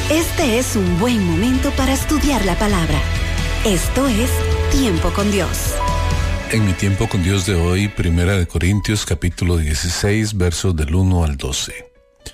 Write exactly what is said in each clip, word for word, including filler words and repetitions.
Este es un buen momento para estudiar la palabra. Esto es Tiempo con Dios. En mi tiempo con Dios de hoy, Primera de Corintios, capítulo dieciséis, versos del uno al doce.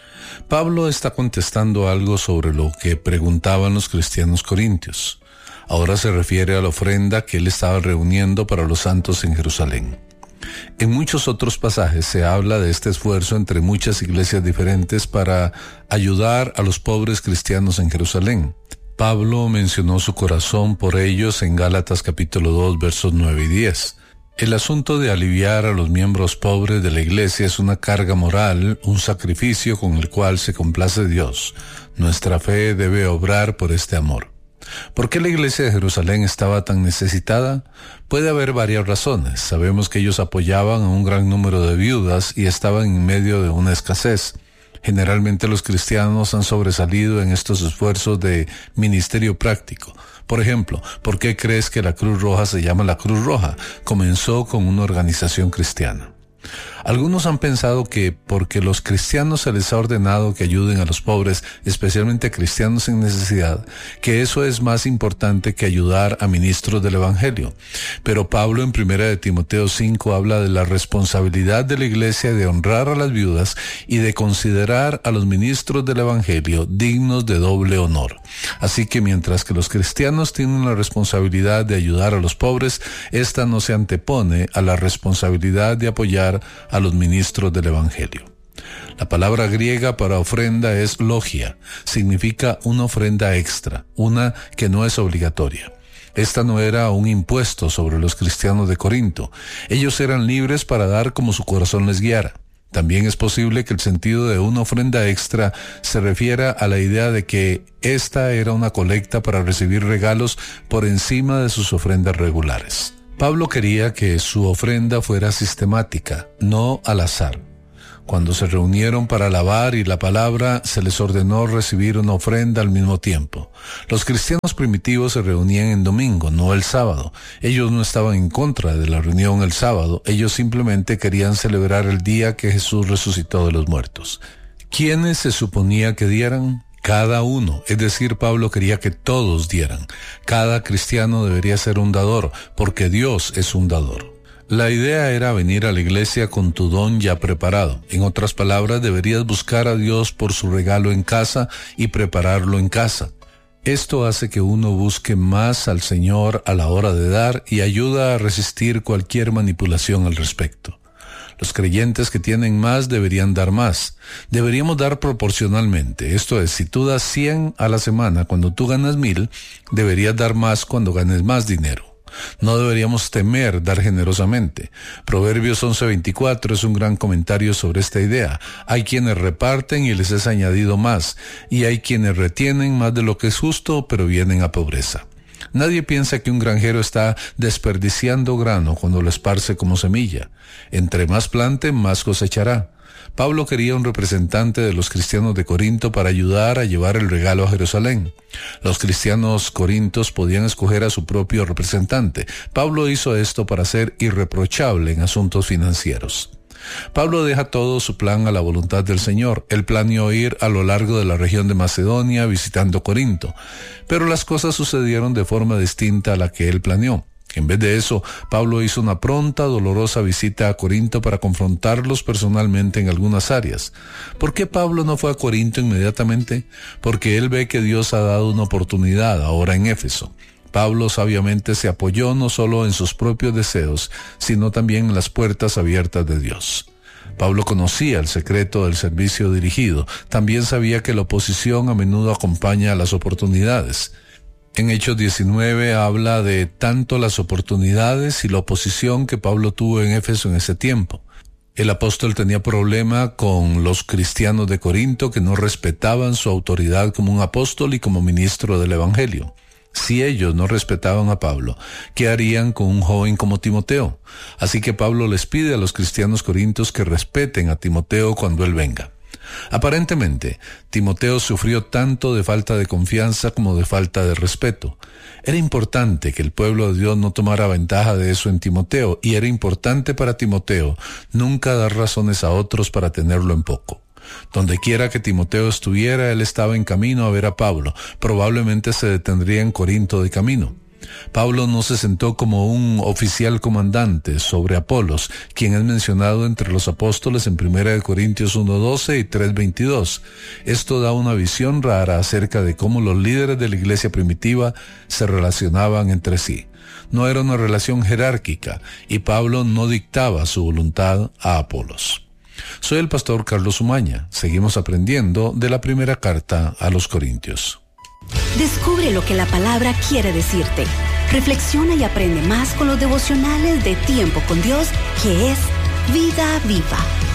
Pablo está contestando algo sobre lo que preguntaban los cristianos corintios. Ahora se refiere a la ofrenda que él estaba reuniendo para los santos en Jerusalén. En muchos otros pasajes se habla de este esfuerzo entre muchas iglesias diferentes para ayudar a los pobres cristianos en Jerusalén. Pablo mencionó su corazón por ellos en Gálatas capítulo dos, versos nueve y diez. El asunto de aliviar a los miembros pobres de la iglesia es una carga moral, un sacrificio con el cual se complace Dios. Nuestra fe debe obrar por este amor. ¿Por qué la iglesia de Jerusalén estaba tan necesitada? Puede haber varias razones. Sabemos que ellos apoyaban a un gran número de viudas y estaban en medio de una escasez. Generalmente los cristianos han sobresalido en estos esfuerzos de ministerio práctico. Por ejemplo, ¿por qué crees que la Cruz Roja se llama la Cruz Roja? Comenzó con una organización cristiana. Algunos han pensado que porque los cristianos se les ha ordenado que ayuden a los pobres, especialmente a cristianos en necesidad, que eso es más importante que ayudar a ministros del Evangelio. Pero Pablo en Primera de Timoteo cinco habla de la responsabilidad de la iglesia de honrar a las viudas y de considerar a los ministros del Evangelio dignos de doble honor. Así que mientras que los cristianos tienen la responsabilidad de ayudar a los pobres, esta no se antepone a la responsabilidad de apoyar a los ministros del Evangelio. La palabra griega para ofrenda es logia, significa una ofrenda extra, una que no es obligatoria. Esta no era un impuesto sobre los cristianos de Corinto. Ellos eran libres para dar como su corazón les guiara. También es posible que el sentido de una ofrenda extra se refiera a la idea de que esta era una colecta para recibir regalos por encima de sus ofrendas regulares. Pablo quería que su ofrenda fuera sistemática, no al azar. Cuando se reunieron para alabar y la palabra, se les ordenó recibir una ofrenda al mismo tiempo. Los cristianos primitivos se reunían en domingo, no el sábado. Ellos no estaban en contra de la reunión el sábado, ellos simplemente querían celebrar el día que Jesús resucitó de los muertos. ¿Quiénes se suponía que dieran? Cada uno, es decir, Pablo quería que todos dieran. Cada cristiano debería ser un dador, porque Dios es un dador. La idea era venir a la iglesia con tu don ya preparado. En otras palabras, deberías buscar a Dios por su regalo en casa y prepararlo en casa. Esto hace que uno busque más al Señor a la hora de dar y ayuda a resistir cualquier manipulación al respecto. Los creyentes que tienen más deberían dar más. Deberíamos dar proporcionalmente. Esto es, si tú das cien a la semana cuando tú ganas mil, deberías dar más cuando ganes más dinero. No deberíamos temer dar generosamente. Proverbios once veinticuatro es un gran comentario sobre esta idea. Hay quienes reparten y les es añadido más, y hay quienes retienen más de lo que es justo, pero vienen a pobreza. Nadie piensa que un granjero está desperdiciando grano cuando lo esparce como semilla. Entre más plante, más cosechará. Pablo quería un representante de los cristianos de Corinto para ayudar a llevar el regalo a Jerusalén. Los cristianos corintios podían escoger a su propio representante. Pablo hizo esto para ser irreprochable en asuntos financieros. Pablo deja todo su plan a la voluntad del Señor. Él planeó ir a lo largo de la región de Macedonia visitando Corinto, pero las cosas sucedieron de forma distinta a la que él planeó. En vez de eso, Pablo hizo una pronta, dolorosa visita a Corinto para confrontarlos personalmente en algunas áreas. ¿Por qué Pablo no fue a Corinto inmediatamente? Porque él ve que Dios ha dado una oportunidad ahora en Éfeso. Pablo sabiamente se apoyó no solo en sus propios deseos, sino también en las puertas abiertas de Dios. Pablo conocía el secreto del servicio dirigido. También sabía que la oposición a menudo acompaña a las oportunidades. En Hechos diecinueve habla de tanto las oportunidades y la oposición que Pablo tuvo en Éfeso en ese tiempo. El apóstol tenía problema con los cristianos de Corinto que no respetaban su autoridad como un apóstol y como ministro del Evangelio. Si ellos no respetaban a Pablo, ¿qué harían con un joven como Timoteo? Así que Pablo les pide a los cristianos corintios que respeten a Timoteo cuando él venga. Aparentemente, Timoteo sufrió tanto de falta de confianza como de falta de respeto. Era importante que el pueblo de Dios no tomara ventaja de eso en Timoteo, y era importante para Timoteo nunca dar razones a otros para tenerlo en poco. Donde quiera que Timoteo estuviera, él estaba en camino a ver a Pablo. Probablemente se detendría en Corinto de camino. Pablo no se sentó como un oficial comandante sobre Apolos, quien es mencionado entre los apóstoles en primera de Corintios uno doce y tres veintidós. Esto da una visión rara acerca de cómo los líderes de la iglesia primitiva se relacionaban entre sí. No era una relación jerárquica y Pablo no dictaba su voluntad a Apolos. Soy el pastor Carlos Umaña. Seguimos aprendiendo de la primera carta a los Corintios. Descubre lo que la palabra quiere decirte. Reflexiona y aprende más con los devocionales de Tiempo con Dios, que es Vida Viva.